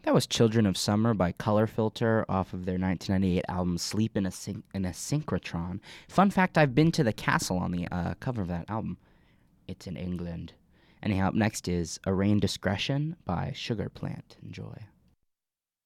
That was Children of Summer by Color Filter off of their 1998 album Sleep in a Synchrotron. Fun fact, I've been to the castle on the cover of that album. It's in England. Anyhow, up next is Arraign Discretion by Sugar Plant. Enjoy.